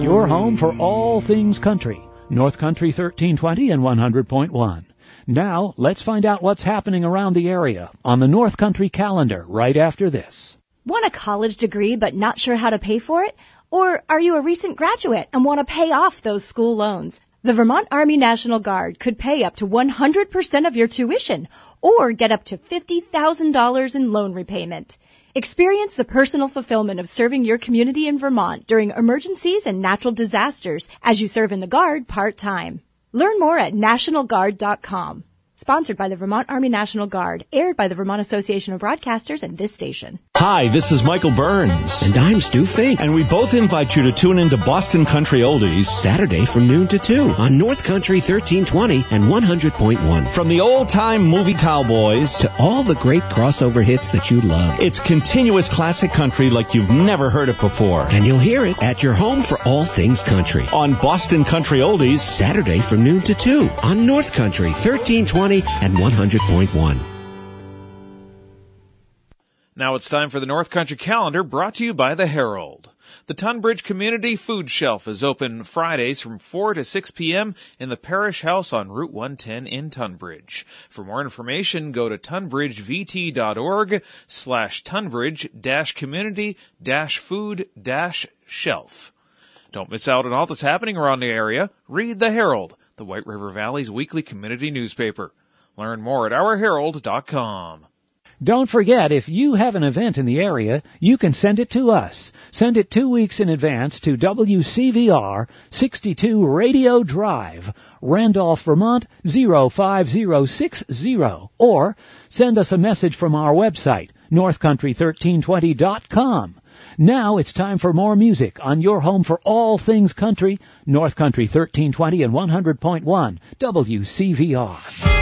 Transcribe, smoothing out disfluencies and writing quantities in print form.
your home for all things country. North Country 1320 and 100.1. Now, let's find out what's happening around the area on the North Country calendar right after this. Want a college degree but not sure how to pay for it? Or are you a recent graduate and want to pay off those school loans? The Vermont Army National Guard could pay up to 100% of your tuition or get up to $50,000 in loan repayment. Experience the personal fulfillment of serving your community in Vermont during emergencies and natural disasters as you serve in the Guard part-time. Learn more at nationalguard.com. Sponsored by the Vermont Army National Guard, aired by the Vermont Association of Broadcasters and this station. Hi, this is Michael Burns. And I'm Stu Fink. And we both invite you to tune into Boston Country Oldies Saturday from noon to 2 on North Country 1320 and 100.1. From the old-time movie cowboys to all the great crossover hits that you love. It's continuous classic country like you've never heard it before. And you'll hear it at your home for all things country. On Boston Country Oldies Saturday from noon to 2 on North Country 1320 and 100.1. Now it's time for the North Country Calendar, brought to you by the Herald. The Tunbridge Community Food Shelf is open Fridays from 4 to 6 p.m. in the Parish House on Route 110 in Tunbridge. For more information, go to tunbridgevt.org/tunbridge-community-food-shelf. Don't miss out on all that's happening around the area. Read the Herald, the White River Valley's weekly community newspaper. Learn more at ourherald.com. Don't forget, if you have an event in the area, you can send it to us. Send it 2 weeks in advance to WCVR 62 Radio Drive, Randolph, Vermont 05060, or send us a message from our website, northcountry1320.com. Now it's time for more music on your home for all things country, North Country 1320 and 100.1 WCVR.